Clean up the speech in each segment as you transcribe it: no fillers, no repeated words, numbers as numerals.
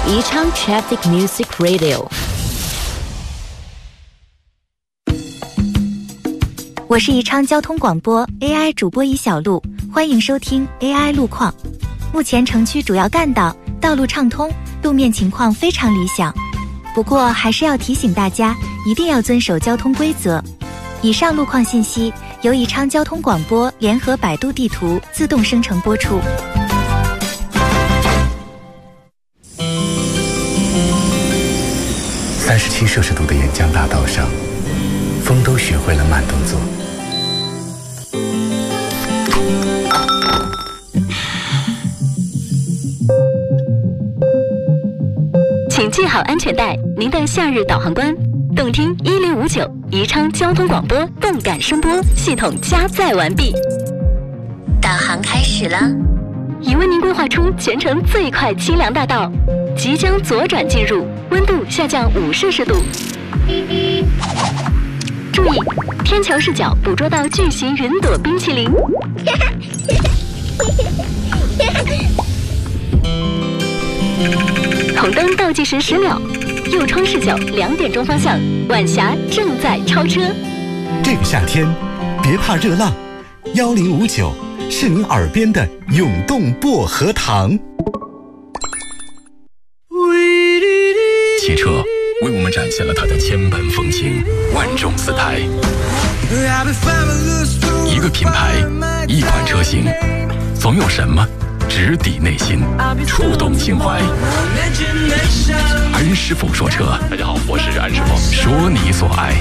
宜昌 Traffic Music Radio。 我是宜昌交通广播 AI 主播尹小璐，欢迎收听 AI 路况。目前城区主要干道道路畅通，路面情况非常理想。不过还是要提醒大家，一定要遵守交通规则。以上路况信息由宜昌交通广播联合百度地图自动生成播出。 37摄氏度的沿江大道上，风都学会了慢动作。 请系好安全带，您的夏日导航官。动听1059，宜昌交通广播动感声波系统加载完毕， 导航开始了。 已为您规划出全程最快清凉大道，即将左转进入，温度下降5摄氏度。注意，天桥视角捕捉到巨型云朵冰淇淋。红灯倒计时10秒，右窗视角2点钟方向，晚霞正在超车。 这个夏天，别怕热浪，1059是您耳边的涌动薄荷糖。 汽车为我们展现了它的千般风情、万种姿态。一个品牌，一款车型，总有什么直抵内心，触动心怀。安师傅说车，大家好，我是安师傅，说你所爱。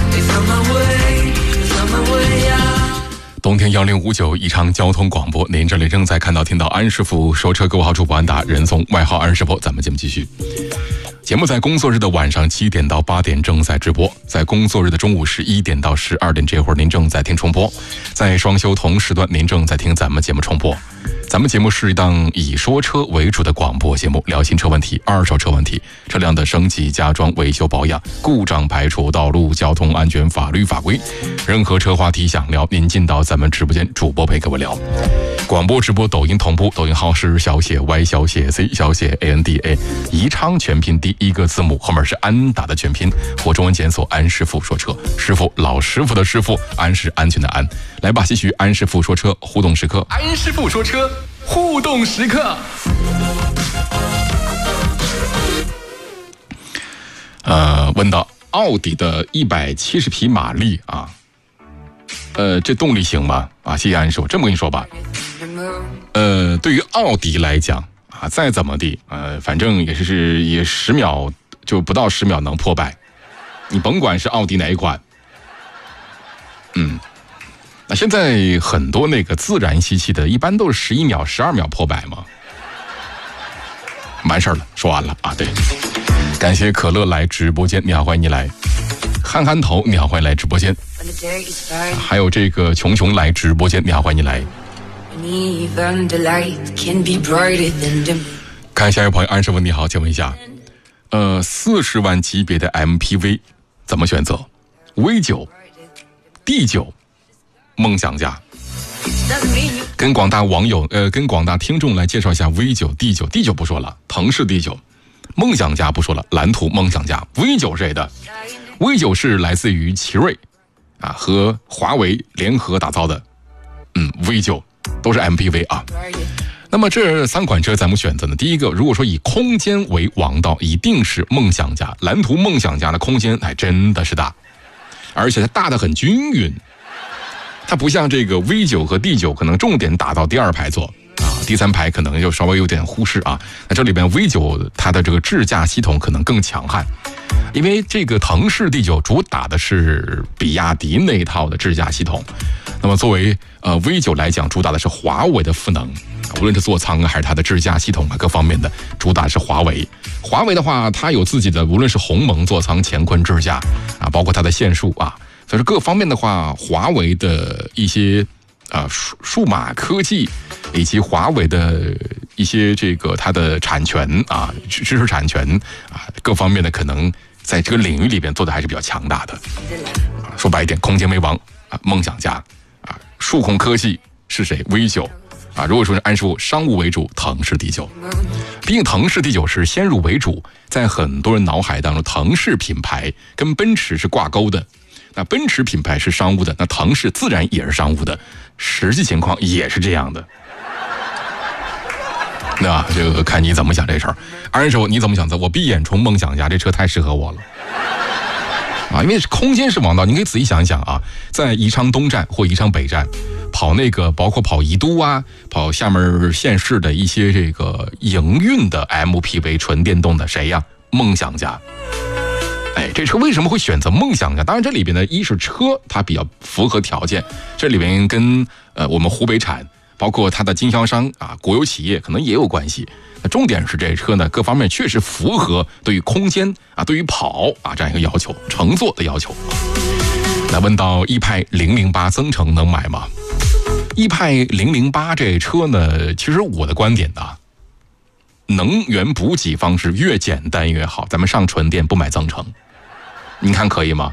冬天1059宜昌交通广播，您这里正在看到听到安师傅说车，各位好，主播安达，人送外号安师傅。咱们节目继续。节目在工作日的晚上7点到8点正在直播，在工作日的中午11点到12点这会儿您正在听重播，在双休同时段您正在听咱们节目重播。咱们节目是一档以说车为主的广播节目，聊新车问题、二手车问题、车辆的升级、加装、维修保养、故障排除、道路交通安全、法律法规，任何车话题想聊，您进到咱们直播间，主播陪各位聊。广播直播抖音同步，抖音号是小写 Y 小写 C 小写 ANDA， 宜昌全拼第一个字母后面是安达的全拼，或中文检索安师傅说车，师傅老师傅的师傅，安是安全的安。来吧，继续安师傅说车互动时刻，安师傅说车互动时刻。问到奥迪的170匹马力啊，这动力行吗？啊，谢谢安师傅。这么跟你说吧，对于奥迪来讲啊，再怎么地，反正也10秒就不到10秒能破百，你甭管是奥迪哪一款，那现在很多那个自然吸气的，一般都是11秒、12秒破百嘛。完事儿了，说完了啊。对，感谢可乐来直播间，你好，欢迎你来。憨憨头，你好，欢迎来直播间。还有这个琼琼来直播间，你好，欢迎你来。看下一位朋友安师傅，你好，请问一下，40万级别的 MPV 怎么选择 ？V9、D9、梦想家。跟广大网友跟广大听众来介绍一下 V9、D9。D9 不说了，腾势 D9。梦想家不说了，蓝图梦想家。V9 是谁的？ V9 是来自于奇瑞啊和华为联合打造的，V9 都是 MPV 啊。那么这3款车咱们选择呢，第一个如果说以空间为王道，一定是梦想家。蓝图梦想家的空间还真的是大，而且它大的很均匀，它不像这个 V9 和 D9 可能重点打到第2排座啊，第3排可能就稍微有点忽视啊。那这里边 V9 它的这个智驾系统可能更强悍，因为这个腾势 D9 主打的是比亚迪那一套的智驾系统，那么作为V9 来讲，主打的是华为的赋能，无论是座舱啊还是它的智驾系统啊各方面的，主打是华为。华为的话，它有自己的无论是鸿蒙座舱、乾坤智驾啊，包括它的线束啊，所以说各方面的话，华为的一些数码科技以及华为的一些这个它的产权啊、知识产权啊各方面的可能在这个领域里边做的还是比较强大的。说白一点，空间为王啊，梦想家啊，数控科技是谁 ？V9 啊，如果说是安师傅商务为主，腾势第9。毕竟腾势第9是先入为主，在很多人脑海当中，腾势品牌跟奔驰是挂钩的。那奔驰品牌是商务的，那腾势自然也是商务的，实际情况也是这样的。那这个看你怎么想这事儿。安师傅你怎么想的？我闭眼从梦想家，这车太适合我了。啊，因为空间是王道，你可以仔细想一想啊，在宜昌东站或宜昌北站跑那个，包括跑宜都啊，跑厦门县市的一些这个营运的 MPV 纯电动的，谁呀？梦想家。哎，这车为什么会选择梦想家？当然这里边呢，一是车它比较符合条件，这里边跟我们湖北产，包括它的经销商啊，国有企业可能也有关系。那重点是这车呢，各方面确实符合对于空间啊、对于跑啊这样一个要求，乘坐的要求。来问到一派008增程能买吗？一派008这车呢，其实我的观点呢，能源补给方式越简单越好，咱们上纯电不买增程，您看可以吗？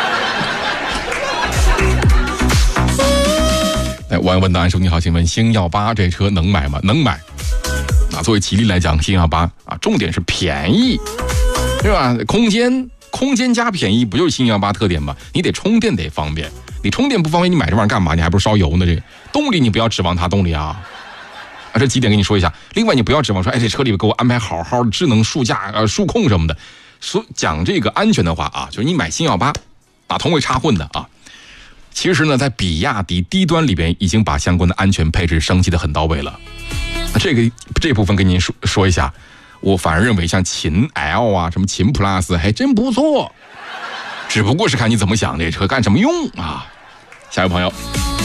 哎，我问到安叔你好，请问星耀8这车能买吗？能买。啊，作为吉利来讲，星耀8啊，重点是便宜，是吧？空间加便宜，不就是星耀8特点吗？你得充电得方便，你充电不方便，你买这玩意儿干嘛？你还不是烧油呢？这个动力你不要指望它动力啊。啊，这几点跟你说一下。另外，你不要指望说，哎，这车里边给我安排好好的智能数驾、数控什么的。说讲这个安全的话啊，就是你买星耀8，打同位插混的啊。其实呢，在比亚迪低端里边已经把相关的安全配置升级的很到位了。这部分跟您说一下，我反而认为像秦 L 啊，什么秦 Plus 还真不错，只不过是看你怎么想，这车干什么用啊？下一位朋友，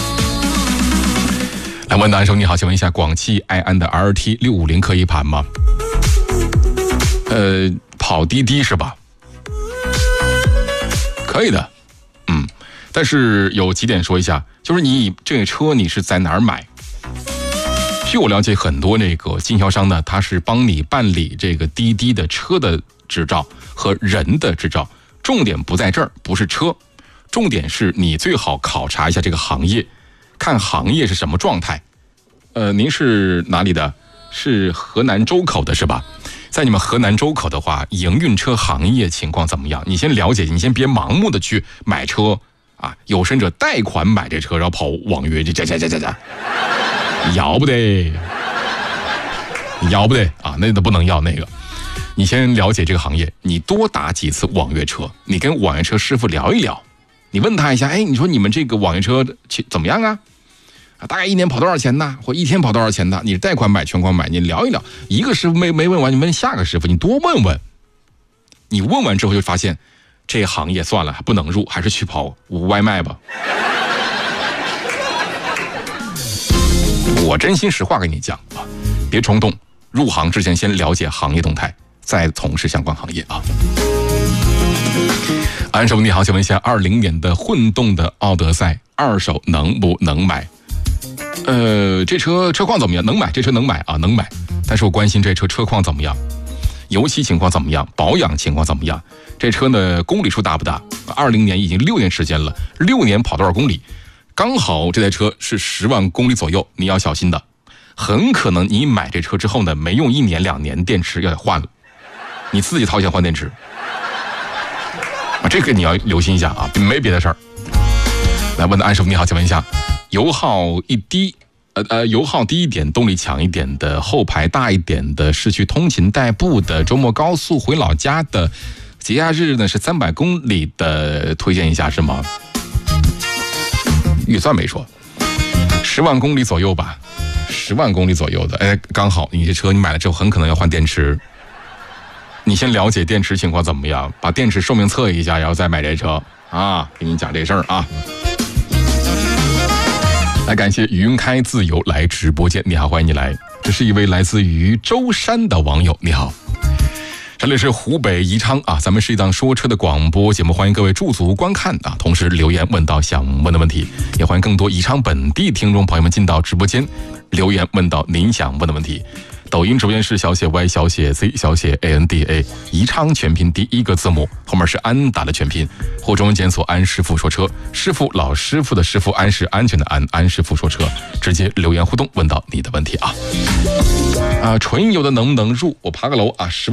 来问安生你好，请问一下，广汽埃安的 RT 650可以盘吗？跑滴滴是吧？可以的，但是有几点说一下，就是你这个车你是在哪儿买？据我了解，很多那个经销商呢，他是帮你办理这个滴滴的车的执照和人的执照，重点不在这儿，不是车，重点是你最好考察一下这个行业，看行业是什么状态。您是哪里的？是河南周口的是吧？在你们河南周口的话，营运车行业情况怎么样？你先了解，你先别盲目的去买车啊，有甚者贷款买这车，然后跑网约，这要不得啊，那都不能要那个。你先了解这个行业，你多打几次网约车，你跟网约车师傅聊一聊，你问他一下，哎，你说你们这个网约车怎么样啊？大概1年跑多少钱呢？或1天跑多少钱呢？你贷款买全款买，你聊一聊。一个师傅没问完，你问下个师傅，你多问问。你问完之后就发现，这行业算了，还不能入，还是去跑外卖吧。我真心实话跟你讲啊，别冲动，入行之前先了解行业动态，再从事相关行业啊。安手你好，请问一下，20年的混动的奥德赛二手能不能买？这车况怎么样？能买，这车能买啊，能买。但是我关心这车况怎么样，油漆情况怎么样，保养情况怎么样？这车呢，公里数大不大？20年已经6年时间了，6年跑多少公里？刚好这台车是10万公里左右，你要小心的，很可能你买这车之后呢，没用1年2年，电池要换了，你自己掏钱换电池啊，这个你要留心一下啊，没别的事儿。来问的安师傅你好，请问一下，油耗低一点，动力强一点的，后排大一点的，市区通勤代步的，周末高速回老家的，节假日呢是300公里的，推荐一下是吗？预算没说，10万公里左右吧，10万公里左右的，哎，刚好你这车你买了之后很可能要换电池，你先了解电池情况怎么样，把电池寿命测一下，然后再买这车啊，给你讲这事儿啊。来，感谢云开自由来直播间，你好，欢迎你来。这是一位来自于舟山的网友，你好。这里是湖北宜昌啊，咱们是一档说车的广播节目，欢迎各位驻足观看啊，同时留言问到想问的问题，也欢迎更多宜昌本地听众朋友们进到直播间留言问到您想问的问题。 抖音直播间是小写 Y 小写 Z 小写 ANDA， 宜昌全拼第一个字母后面是安达的全拼，或中文检索安师傅说车，师傅老师傅的师傅，安是安全的安，安师傅说车，直接留言互动问到你的问题啊。纯油的能不能入？我爬个楼啊，